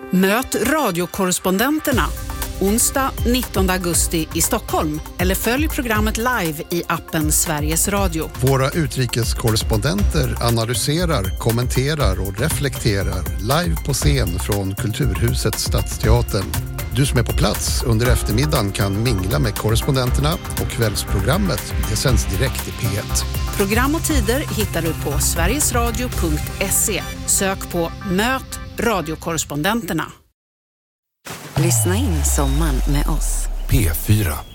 Möt radiokorrespondenterna onsdag 19 augusti i Stockholm eller följ programmet live i appen Sveriges Radio. Våra utrikeskorrespondenter analyserar, kommenterar och reflekterar live på scen från Kulturhuset Stadsteatern. Du som är på plats under eftermiddagen kan mingla med korrespondenterna och kvällsprogrammet det sänds direkt i P1. Program och tider hittar du på sverigesradio.se. Sök på Möt radiokorrespondenterna. Lyssna in sommaren med oss. P4.